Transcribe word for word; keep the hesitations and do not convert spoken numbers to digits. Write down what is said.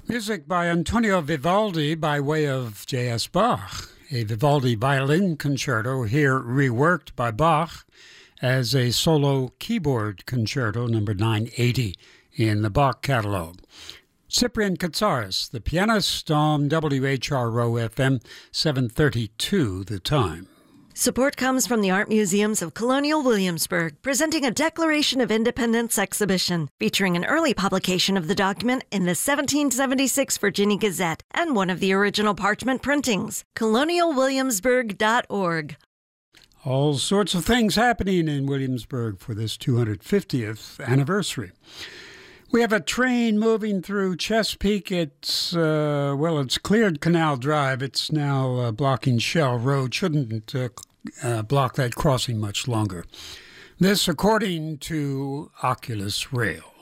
Music by Antonio Vivaldi by way of J S. Bach, a Vivaldi violin concerto here reworked by Bach as a solo keyboard concerto number nine eighty in the Bach catalog. Cyprian Katsaris, the pianist, on W H R O F M seven thirty-two The Time. Support comes from the Art Museums of Colonial Williamsburg, presenting a Declaration of Independence exhibition featuring an early publication of the document in the seventeen seventy-six Virginia Gazette and one of the original parchment printings. colonial williamsburg dot org. All sorts of things happening in Williamsburg for this two hundred fiftieth anniversary. We have a train moving through Chesapeake. It's, uh, well, it's cleared Canal Drive. It's now uh, blocking Shell Road. Shouldn't uh, uh, block that crossing much longer. This, according to Oculus Rail.